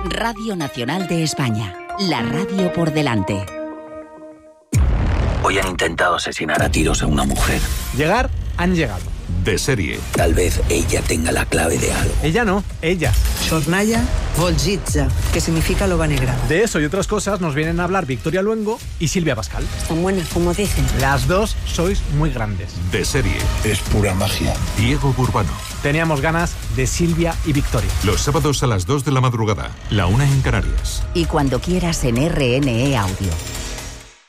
Radio Nacional de España. La radio por delante. Hoy han intentado asesinar a tiros a una mujer. Llegar, han llegado. De serie. Tal vez ella tenga la clave de algo. Ella no, ella. Sornaya Volgitza, que significa loba negra. De eso y otras cosas nos vienen a hablar Victoria Luengo y Silvia Pascal. Tan buenas como dicen. Las dos sois muy grandes. De serie. Es pura magia. Diego Burbano. Teníamos ganas de Silvia y Victoria. Los sábados a las 2 de la madrugada, la 1 en Canarias. Y cuando quieras en RNE Audio.